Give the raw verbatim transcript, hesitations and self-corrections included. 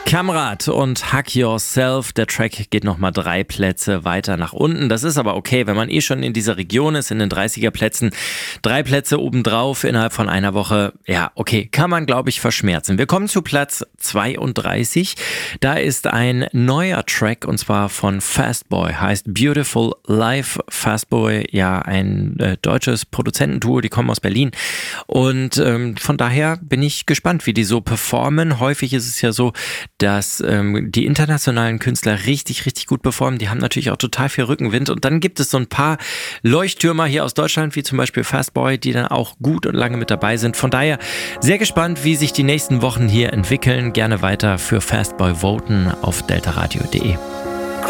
Kamrat und Hug Yourself. Der Track geht nochmal drei Plätze weiter nach unten. Das ist aber okay, wenn man eh schon in dieser Region ist, in den dreißiger Plätzen. Drei Plätze obendrauf innerhalb von einer Woche. Ja, okay, kann man, glaube ich, verschmerzen. Wir kommen zu Platz zweiunddreißig. Da ist ein neuer Track und zwar von Fastboy. Heißt Beautiful Life. Fastboy, ja, ein äh, deutsches Produzentenduo. Die kommen aus Berlin. Und ähm, von daher bin ich gespannt, wie die so performen. Häufig ist es ja so, dass ähm, die internationalen Künstler richtig, richtig gut performen. Die haben natürlich auch total viel Rückenwind. Und dann gibt es so ein paar Leuchttürmer hier aus Deutschland, wie zum Beispiel Fastboy, die dann auch gut und lange mit dabei sind. Von daher sehr gespannt, wie sich die nächsten Wochen hier entwickeln. Gerne weiter für Fastboy voten auf deltaradio punkt de.